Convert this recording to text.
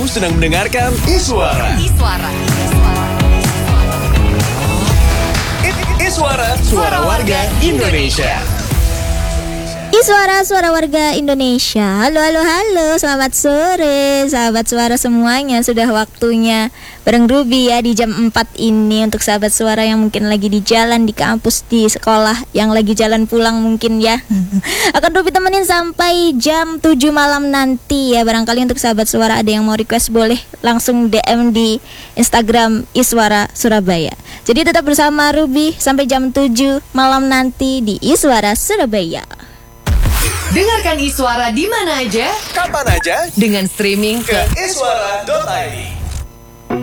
sedang mendengarkan Iswara. Iswara, suara warga Indonesia. Iswara, suara warga Indonesia. Halo, selamat sore sahabat suara semuanya. Sudah waktunya bareng Ruby ya di jam 4 ini. Untuk sahabat suara yang mungkin lagi di jalan, di kampus, di sekolah, yang lagi jalan pulang mungkin ya. Akan Ruby temenin sampai jam 7 malam nanti ya. Barangkali untuk sahabat suara ada yang mau request, boleh langsung DM di Instagram Iswara Surabaya. Jadi tetap bersama Ruby sampai jam 7 malam nanti di Iswara Surabaya. Dengarkan Iswara di mana aja, Kapan aja dengan streaming ke iswara.id.